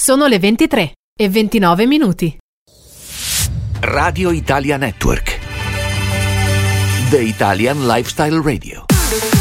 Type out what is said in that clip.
Sono le 23:29. Radio Italia Network. The Italian Lifestyle Radio.